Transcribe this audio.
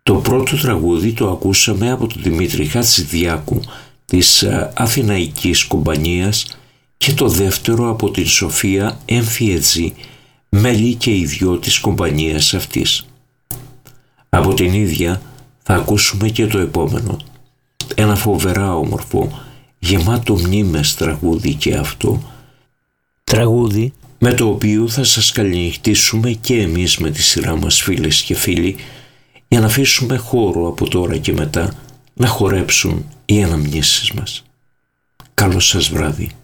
Το πρώτο τραγούδι το ακούσαμε από τον Δημήτρη Χατζηδιάκου της Αθηναϊκής Κομπανίας και το δεύτερο από την Σοφία Εμφιετζή, μέλη και οι δυο της κομπανίας αυτής. Από την ίδια θα ακούσουμε και το επόμενο, ένα φοβερά όμορφο, γεμάτο μνήμες τραγούδι και αυτό, τραγούδι με το οποίο θα σας καληνυχτήσουμε και εμείς με τη σειρά μας φίλες και φίλοι, για να αφήσουμε χώρο από τώρα και μετά να χορέψουν οι αναμνήσεις μας. Καλό σας βράδυ.